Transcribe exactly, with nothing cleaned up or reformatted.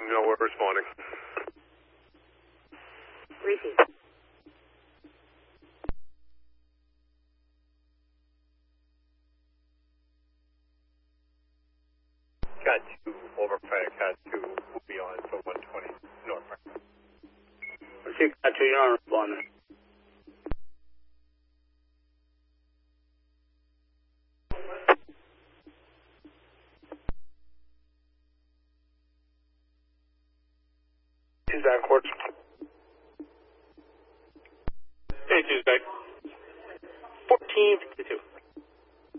No, we're responding. Receive. Cat two, over fire, Cat two will be on, so one twenty north. Receive Cat two, you're on responding. Zach Quartz. Hey, Tuesday. fourteen fifty-two.